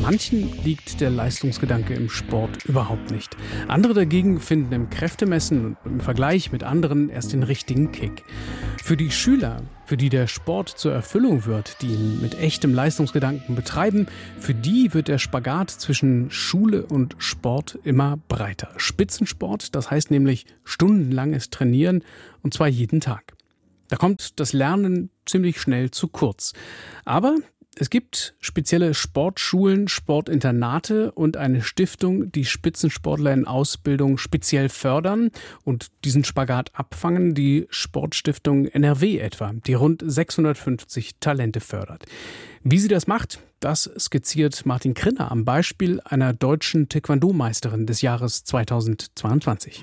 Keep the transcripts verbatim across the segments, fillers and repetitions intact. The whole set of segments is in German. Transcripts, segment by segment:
Manchen liegt der Leistungsgedanke im Sport überhaupt nicht. Andere dagegen finden im Kräftemessen und im Vergleich mit anderen erst den richtigen Kick. Für die Schüler, für die der Sport zur Erfüllung wird, die ihn mit echtem Leistungsgedanken betreiben, für die wird der Spagat zwischen Schule und Sport immer breiter. Spitzensport, das heißt nämlich stundenlanges Trainieren, und zwar jeden Tag. Da kommt das Lernen ziemlich schnell zu kurz. Aber es gibt spezielle Sportschulen, Sportinternate und eine Stiftung, die Spitzensportler in Ausbildung speziell fördern und diesen Spagat abfangen, die Sportstiftung N R W etwa, die rund sechshundertfünfzig Talente fördert. Wie sie das macht, das skizziert Martin Krinner am Beispiel einer deutschen Taekwondo-Meisterin des Jahres zweitausendzweiundzwanzig.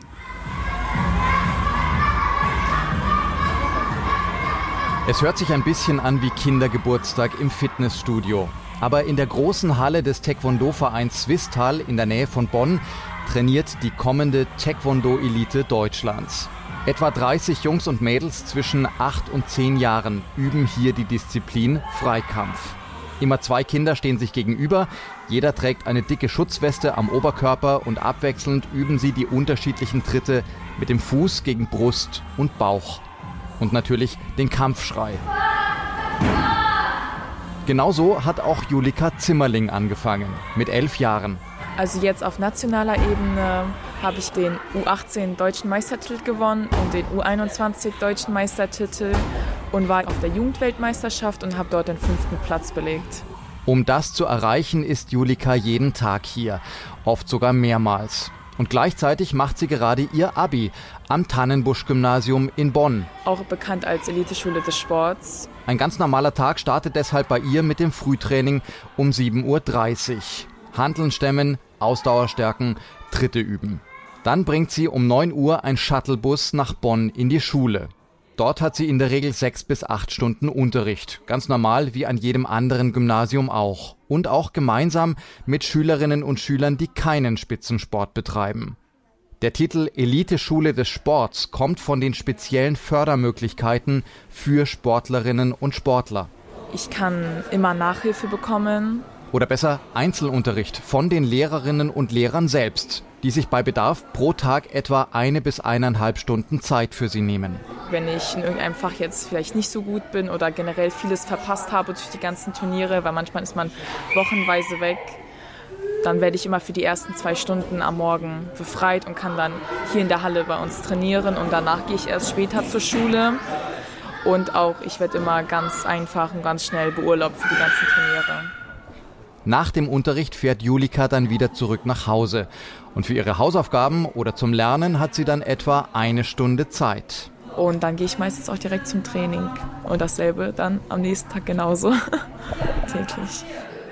Es hört sich ein bisschen an wie Kindergeburtstag im Fitnessstudio. Aber in der großen Halle des Taekwondo-Vereins Swisttal in der Nähe von Bonn trainiert die kommende Taekwondo-Elite Deutschlands. Etwa dreißig Jungs und Mädels zwischen acht und zehn Jahren üben hier die Disziplin Freikampf. Immer zwei Kinder stehen sich gegenüber, jeder trägt eine dicke Schutzweste am Oberkörper und abwechselnd üben sie die unterschiedlichen Tritte mit dem Fuß gegen Brust und Bauch. Und natürlich den Kampfschrei. Genauso hat auch Julika Zimmerling angefangen, mit elf Jahren. Also jetzt auf nationaler Ebene habe ich den U achtzehn deutschen Meistertitel gewonnen und den U einundzwanzig deutschen Meistertitel und war auf der Jugendweltmeisterschaft und habe dort den fünften Platz belegt. Um das zu erreichen, ist Julika jeden Tag hier, oft sogar mehrmals. Und gleichzeitig macht sie gerade ihr Abi am Tannenbusch-Gymnasium in Bonn. Auch bekannt als Eliteschule des Sports. Ein ganz normaler Tag startet deshalb bei ihr mit dem Frühtraining um sieben Uhr dreißig. Hanteln stemmen, Ausdauer stärken, Tritte üben. Dann bringt sie um neun Uhr ein Shuttlebus nach Bonn in die Schule. Dort hat sie in der Regel sechs bis acht Stunden Unterricht. Ganz normal wie an jedem anderen Gymnasium auch. Und auch gemeinsam mit Schülerinnen und Schülern, die keinen Spitzensport betreiben. Der Titel Eliteschule des Sports kommt von den speziellen Fördermöglichkeiten für Sportlerinnen und Sportler. Ich kann immer Nachhilfe bekommen. Oder besser Einzelunterricht von den Lehrerinnen und Lehrern selbst, die sich bei Bedarf pro Tag etwa eine bis eineinhalb Stunden Zeit für sie nehmen. Wenn ich in irgendeinem Fach jetzt vielleicht nicht so gut bin oder generell vieles verpasst habe durch die ganzen Turniere, weil manchmal ist man wochenweise weg, dann werde ich immer für die ersten zwei Stunden am Morgen befreit und kann dann hier in der Halle bei uns trainieren und danach gehe ich erst später zur Schule. Und auch ich werde immer ganz einfach und ganz schnell beurlaubt für die ganzen Turniere. Nach dem Unterricht fährt Julika dann wieder zurück nach Hause. Und für ihre Hausaufgaben oder zum Lernen hat sie dann etwa eine Stunde Zeit. Und dann gehe ich meistens auch direkt zum Training. Und dasselbe dann am nächsten Tag genauso. Täglich.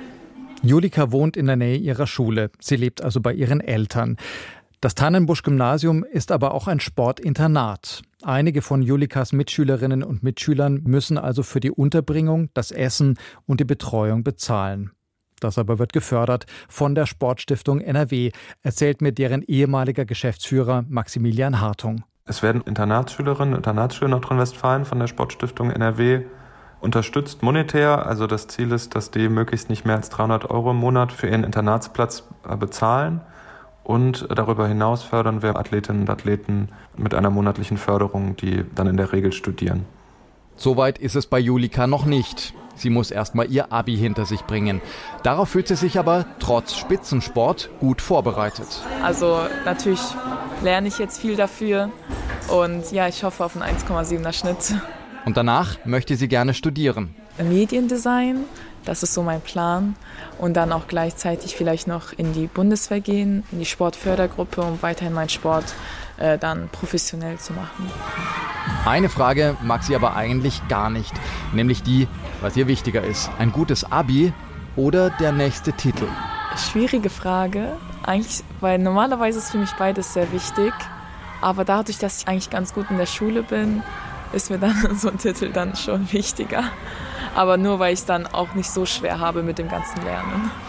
Julika wohnt in der Nähe ihrer Schule. Sie lebt also bei ihren Eltern. Das Tannenbusch-Gymnasium ist aber auch ein Sportinternat. Einige von Julikas Mitschülerinnen und Mitschülern müssen also für die Unterbringung, das Essen und die Betreuung bezahlen. Das aber wird gefördert von der Sportstiftung N R W, erzählt mir deren ehemaliger Geschäftsführer Maximilian Hartung. Es werden Internatsschülerinnen und Internatsschüler Nordrhein-Westfalen von der Sportstiftung N R W unterstützt monetär. Also das Ziel ist, dass die möglichst nicht mehr als dreihundert Euro im Monat für ihren Internatsplatz bezahlen. Und darüber hinaus fördern wir Athletinnen und Athleten mit einer monatlichen Förderung, die dann in der Regel studieren. Soweit ist es bei Julika noch nicht. Sie muss erstmal ihr Abi hinter sich bringen. Darauf fühlt sie sich aber trotz Spitzensport gut vorbereitet. Also natürlich lerne ich jetzt viel dafür und ja, ich hoffe auf einen eins Komma siebener Schnitt. Und danach möchte sie gerne studieren. Mediendesign, das ist so mein Plan. Und dann auch gleichzeitig vielleicht noch in die Bundeswehr gehen, in die Sportfördergruppe, um weiterhin meinen Sport äh, dann professionell zu machen. Eine Frage mag sie aber eigentlich gar nicht, nämlich die, was ihr wichtiger ist, ein gutes Abi oder der nächste Titel? Schwierige Frage, eigentlich, weil normalerweise ist für mich beides sehr wichtig, aber dadurch, dass ich eigentlich ganz gut in der Schule bin, ist mir dann so ein Titel dann schon wichtiger. Aber nur, weil ich es dann auch nicht so schwer habe mit dem ganzen Lernen.